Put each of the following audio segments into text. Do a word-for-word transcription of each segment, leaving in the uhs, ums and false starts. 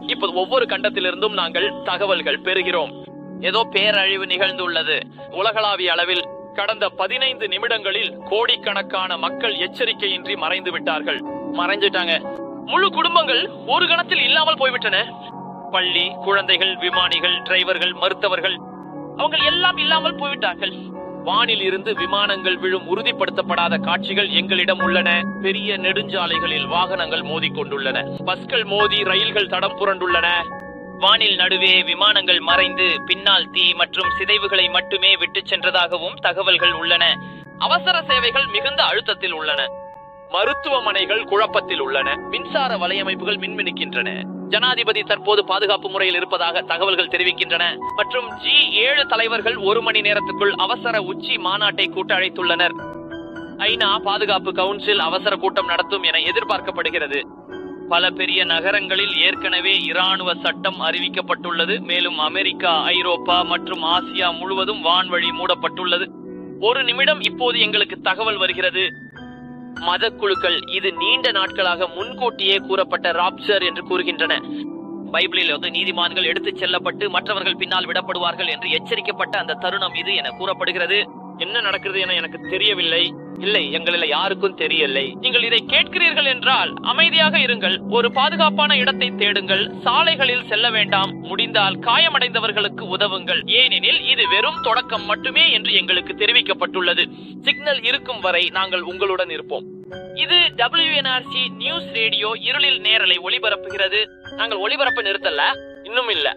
இப்ப ஒவ்வொரு கண்டத்திலிருந்தும் நாங்கள் தகவல்கள் பெறுகிறோம். ஏதோ பேரழிவு நிகழ்ந்துள்ளது. உலகளாவிய அளவில் கடந்த பதினைந்து நிமிடங்களில் கோடிக்கணக்கான மக்கள் எச்சரிக்கையின்றி மறைந்து விட்டார்கள். மறைஞ்சிட்டாங்க. முழு குடும்பங்கள் ஒரு கணத்தில் இல்லாமல் போய்விட்டன. பள்ளி, குழந்தைகள், விமானிகள், டிரைவர்கள், மருத்துவர்கள், அவங்க எல்லாம் இல்லாமல் போய்விட்டார்கள். வானில் இருந்து விமானங்கள் விழும் உறுதிப்படுத்தப்படாத காட்சிகள் எங்களிடம் உள்ளன. பெரிய நெடுஞ்சாலைகளில் வாகனங்கள் மோதிக்கொண்டுள்ளன. பஸ்கள் மோதி ரயில்கள் தடம் புரண்டுள்ளன. வானில் நடுவே விமானங்கள் மறைந்து பின்னால் தீ மற்றும் சிதைவுகளை மட்டுமே விட்டு சென்றதாகவும் தகவல்கள் உள்ளன. அவசர சேவைகள் மிகுந்த அழுத்தத்தில் உள்ளன. மருத்துவமனைகள் குழப்பத்தில் உள்ளன. மின்சார வலையமைப்புகள் மின்மினிக்கின்றன. ஜனாதிபதி தற்போது பாதுகாப்பு முறையில் இருப்பதாக தகவல்கள் தெரிவிக்கின்றன. மற்றும் ஜி ஏழு தலைவர்கள் ஒரு மணி நேரத்துக்குள் அவசர உச்சி மாநாட்டை கூட்ட அழைத்துள்ளனர். ஐநா பாதுகாப்பு கவுன்சில் அவசர கூட்டம் நடத்தும் என எதிர்பார்க்கப்படுகிறது. பல பெரிய நகரங்களில் ஏற்கனவே இராணுவ சட்டம் அறிவிக்கப்பட்டுள்ளது. மேலும் அமெரிக்கா, ஐரோப்பா மற்றும் ஆசியா முழுவதும் வான்வழி மூடப்பட்டுள்ளது. ஒரு நிமிடம், இப்போது எங்களுக்கு தகவல் வருகிறது. மத குழுக்கள் இது நீண்ட நாட்களாக முன்கூட்டியே கூறப்பட்ட ராப்சர் என்று கூறுகின்றன. பைபிளில் வந்து நீதிமான்கள் எடுத்துச் செல்லப்பட்டு மற்றவர்கள் பின்னால் விடப்படுவார்கள் என்று எச்சரிக்கப்பட்ட அந்த தருணம் இது என கூறப்படுகிறது. என்ன நடக்கிறது என எனக்கு தெரியவில்லை. இல்லை, எங்களில் யாருக்கும் தெரியவில்லை. நீங்கள் இதை கேட்கிறீர்கள் என்றால் அமைதியாக இருங்கள். ஒரு பாதுகாப்பான இடத்தை தேடுங்கள். சாலைகளில் செல்ல வேண்டாம். முடிந்தால் காயமடைந்தவர்களுக்கு உதவுங்கள். ஏனெனில் இது வெறும் தொடக்கம் மட்டுமே என்று எங்களுக்கு தெரிவிக்கப்பட்டுள்ளது. சிக்னல் இருக்கும் வரை நாங்கள் உங்களுடன் இருப்போம். இது W N R C news radio இருளில் நேரலை ஒளிபரப்புகிறது. நாங்கள் ஒளிபரப்ப நிறுத்தல, இன்னும் இல்ல.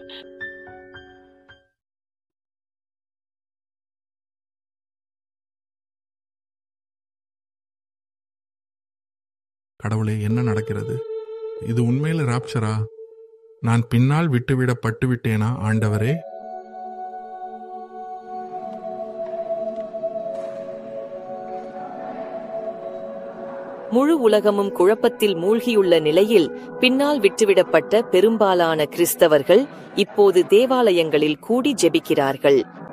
கடவுளே, என்ன நடக்கிறது? இது உண்மையில ராப்சரா? நான் பின்னால் விட்டுவிடப்பட்டு விட்டேனா ஆண்டவரே? முழு உலகமும் குழப்பத்தில் மூழ்கியுள்ள நிலையில் பின்னால் விட்டுவிடப்பட்ட பெரும்பாலான கிறிஸ்தவர்கள் இப்போது தேவாலயங்களில் கூடி ஜெபிக்கிறார்கள்.